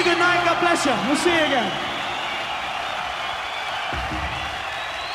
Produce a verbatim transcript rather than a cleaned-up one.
really good night. God bless you. We'll see you again.